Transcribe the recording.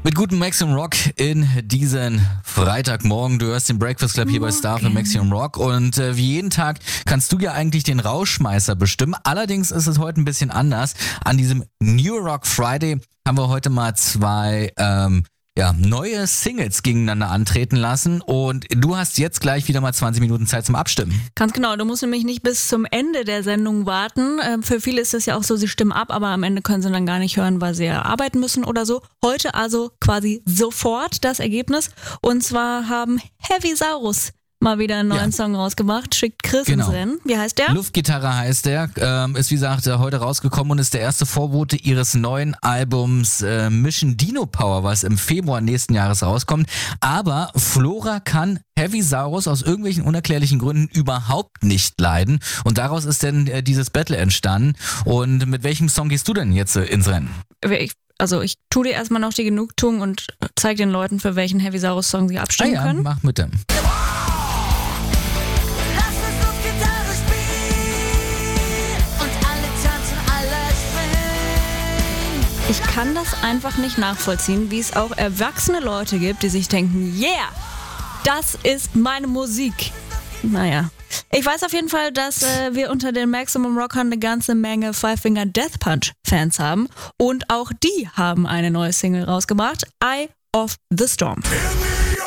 Mit gutem Maximum Rock in diesen Freitagmorgen. Du hörst den Breakfast Club hier bei Star für Maximum Rock. Und wie jeden Tag kannst du ja eigentlich den Rauschmeißer bestimmen. Allerdings ist es heute ein bisschen anders. An diesem New Rock Friday haben wir heute mal zwei neue Singles gegeneinander antreten lassen. Und du hast jetzt gleich wieder mal 20 Minuten Zeit zum Abstimmen. Ganz genau, du musst nämlich nicht bis zum Ende der Sendung warten. Für viele ist es ja auch so, sie stimmen ab, aber am Ende können sie dann gar nicht hören, weil sie ja arbeiten müssen oder so. Heute also quasi sofort das Ergebnis. Und zwar haben Heavy Saurus mal wieder einen neuen Song rausgebracht, schickt Chris ins Rennen. Wie heißt der? Luftgitarre heißt der, ist wie gesagt heute rausgekommen und ist der erste Vorbote ihres neuen Albums Mission Dino Power, was im Februar nächsten Jahres rauskommt. Aber Flora kann Heavy Saurus aus irgendwelchen unerklärlichen Gründen überhaupt nicht leiden und daraus ist denn dieses Battle entstanden. Und mit welchem Song gehst du denn jetzt ins Rennen? Ich tue dir erstmal noch die Genugtuung und zeige den Leuten, für welchen Heavy Saurus Song sie abstimmen können. Mach mit dem. Ich kann das einfach nicht nachvollziehen, wie es auch erwachsene Leute gibt, die sich denken, yeah, das ist meine Musik. Naja, ich weiß auf jeden Fall, dass wir unter den Maximum Rockern eine ganze Menge Five Finger Death Punch Fans haben und auch die haben eine neue Single rausgebracht, Eye of the Storm.